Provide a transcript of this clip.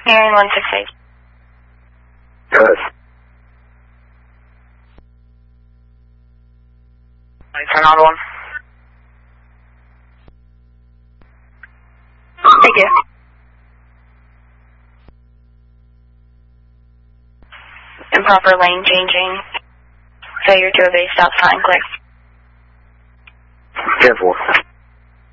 Hearing 168. Good. Turn on 1. Thank you. Improper lane changing. Failure to obey stop sign, clear. Careful.